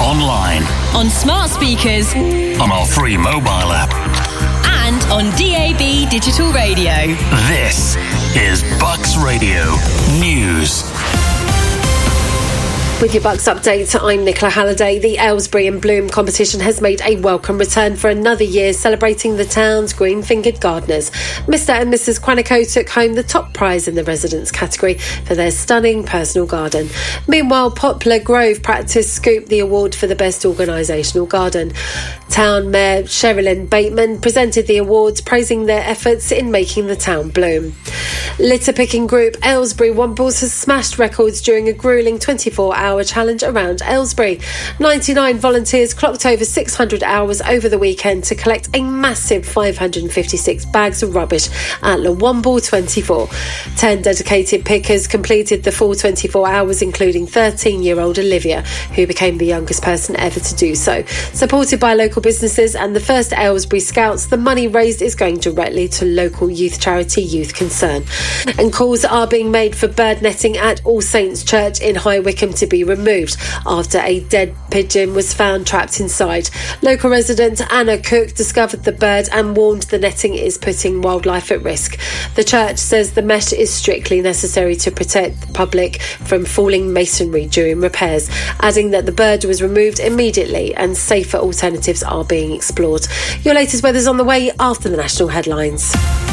online, on smart speakers, on our free mobile app, and on DAB digital radio. This is Bucks Radio News. With your Bucks update, I'm Nicola Halliday. The Aylesbury and Bloom competition has made a welcome return for another year, celebrating the town's green-fingered gardeners. Mr. and Mrs. Quantico took home the top prize in the residents category for their stunning personal garden. Meanwhile, Poplar Grove practice scooped the award for the best organisational garden. Town Mayor Sherilyn Bateman presented the awards, praising their efforts in making the town bloom. Litter picking group Aylesbury Wombles has smashed records during a gruelling 24-hour challenge around Aylesbury. 99 volunteers clocked over 600 hours over the weekend to collect a massive 556 bags of rubbish at Le Womble 24. 10 dedicated pickers completed the full 24 hours, including 13-year-old Olivia, who became the youngest person ever to do so. Supported by local businesses and the first Aylesbury Scouts, the money raised is going directly to local youth charity Youth Concern. And calls are being made for bird netting at All Saints Church in High Wycombe to be removed after a dead pigeon was found trapped inside. Local resident Anna Cook discovered the bird and warned the netting is putting wildlife at risk. The church says the mesh is strictly necessary to protect the public from falling masonry during repairs, adding that the bird was removed immediately and safer alternatives are being explored. Your latest weather's on the way after the national headlines.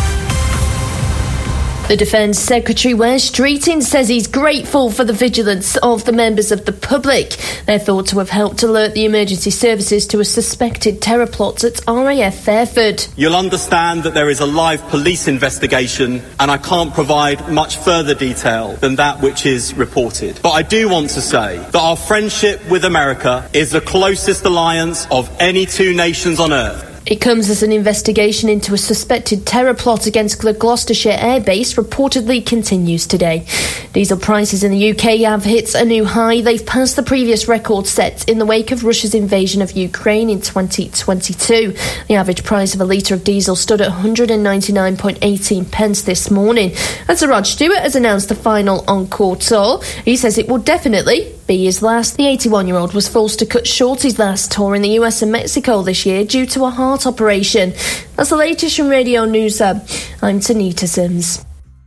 The Defence Secretary Wes Streeting says he's grateful for the vigilance of the members of the public. They're thought to have helped alert the emergency services to a suspected terror plot at RAF Fairford. You'll understand that there is a live police investigation and I can't provide much further detail than that which is reported. But I do want to say that our friendship with America is the closest alliance of any two nations on earth. It comes as an investigation into a suspected terror plot against the Gloucestershire Air Base reportedly continues today. Diesel prices in the UK have hit a new high. They've passed the previous record set in the wake of Russia's invasion of Ukraine in 2022. The average price of a litre of diesel stood at 199.18 pence this morning. And Sir Rod Stewart has announced the final Encore tour. He says it will definitely be his last. The 81-year-old was forced to cut short his last tour in the US and Mexico this year due to a heart operation. That's the latest from Radio News Hub. I'm Tanita Sims.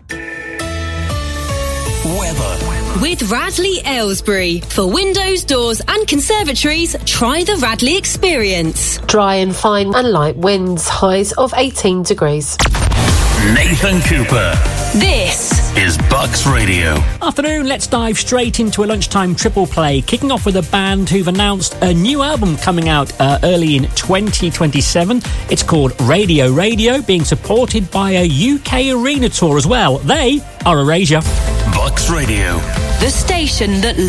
Weather. With Radley Aylesbury. For windows, doors and conservatories, try the Radley experience. Dry and fine and light winds, highs of 18 degrees. Nathan Cooper. This is Bucks Radio. Afternoon, let's dive straight into a lunchtime triple play, kicking off with a band who've announced a new album coming out early in 2027. It's called Radio Radio, being supported by a UK arena tour as well. They are Erasure. Bucks Radio. the station that